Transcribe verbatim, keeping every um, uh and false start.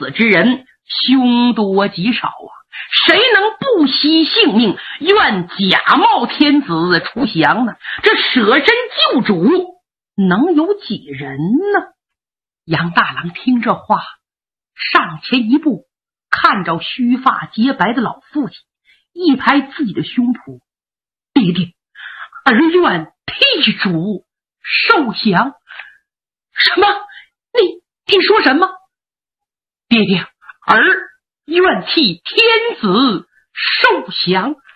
死之人凶多吉少啊，谁能不惜性命愿假冒天子出降呢？这舍身救主能有几人呢？杨大郎听这话，上前一步，看着须发洁白的老父亲，一拍自己的胸脯：爹爹，儿愿替主受降。什么？你你说什么？爹爹，儿愿替天子受降。